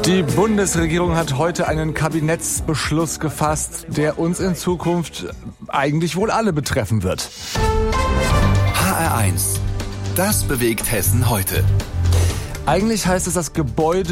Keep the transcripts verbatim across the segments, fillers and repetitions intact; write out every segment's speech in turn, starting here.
Die Bundesregierung hat heute einen Kabinettsbeschluss gefasst, der uns in Zukunft eigentlich wohl alle betreffen wird. H R eins. Das bewegt Hessen heute. Eigentlich heißt es das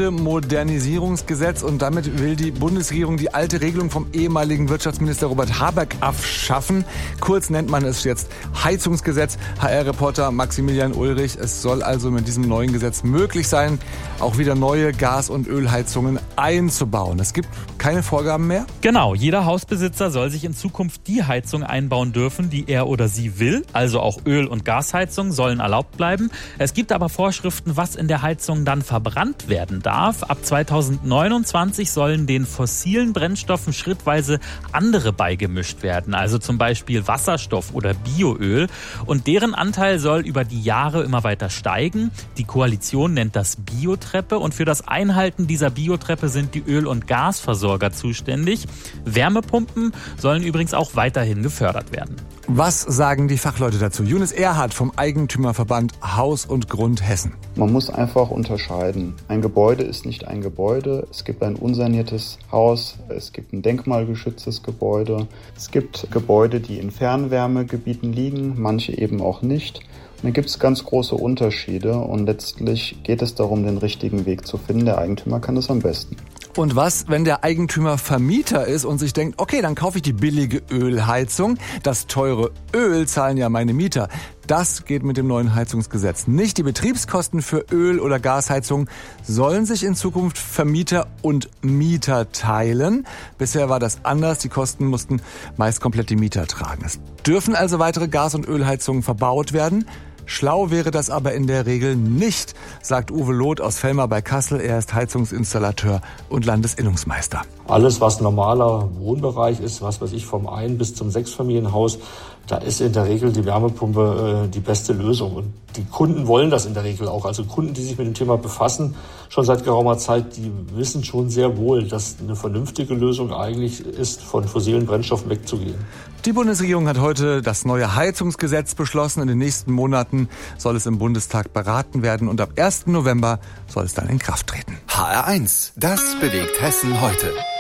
Gebäudemodernisierungsgesetz und damit will die Bundesregierung die alte Regelung vom ehemaligen Wirtschaftsminister Robert Habeck abschaffen. Kurz nennt man es jetzt Heizungsgesetz. H R-Reporter Maximilian Ulrich. Es soll also mit diesem neuen Gesetz möglich sein, auch wieder neue Gas- und Ölheizungen einzubauen. Es gibt keine Vorgaben mehr? Genau, jeder Hausbesitzer soll sich in Zukunft die Heizung einbauen dürfen, die er oder sie will. Also auch Öl- und Gasheizungen sollen erlaubt bleiben. Es gibt aber Vorschriften, was in der Heizung dann verbrannt werden darf. Ab zweitausendneunundzwanzig sollen den fossilen Brennstoffen schrittweise andere beigemischt werden, also zum Beispiel Wasserstoff oder Bioöl. Und deren Anteil soll über die Jahre immer weiter steigen. Die Koalition nennt das Biotreppe und für das Einhalten dieser Biotreppe sind die Öl- und Gasversorger zuständig. Wärmepumpen sollen übrigens auch weiterhin gefördert werden. Was sagen die Fachleute dazu? Younes Erhardt vom Eigentümerverband Haus und Grund Hessen. Man muss einfach unterscheiden. Ein Gebäude ist nicht ein Gebäude. Es gibt ein unsaniertes Haus, es gibt ein denkmalgeschütztes Gebäude. Es gibt Gebäude, die in Fernwärmegebieten liegen, manche eben auch nicht. Und da gibt es ganz große Unterschiede und letztlich geht es darum, den richtigen Weg zu finden. Der Eigentümer kann das am besten. Und was, wenn der Eigentümer Vermieter ist und sich denkt, okay, dann kaufe ich die billige Ölheizung. Das teure Öl zahlen ja meine Mieter. Das geht mit dem neuen Heizungsgesetz nicht. Die Betriebskosten für Öl- oder Gasheizung sollen sich in Zukunft Vermieter und Mieter teilen. Bisher war das anders. Die Kosten mussten meist komplett die Mieter tragen. Es dürfen also weitere Gas- und Ölheizungen verbaut werden. Schlau wäre das aber in der Regel nicht, sagt Uwe Loth aus Velmar bei Kassel. Er ist Heizungsinstallateur und Landesinnungsmeister. Alles, was normaler Wohnbereich ist, was weiß ich, vom Ein- bis zum Sechsfamilienhaus, da ist in der Regel die Wärmepumpe äh, die beste Lösung. Und die Kunden wollen das in der Regel auch. Also Kunden, die sich mit dem Thema befassen, schon seit geraumer Zeit, die wissen schon sehr wohl, dass eine vernünftige Lösung eigentlich ist, von fossilen Brennstoffen wegzugehen. Die Bundesregierung hat heute das neue Heizungsgesetz beschlossen. In den nächsten Monaten soll es im Bundestag beraten werden und ab ersten November soll es dann in Kraft treten. H R eins. Das bewegt Hessen heute.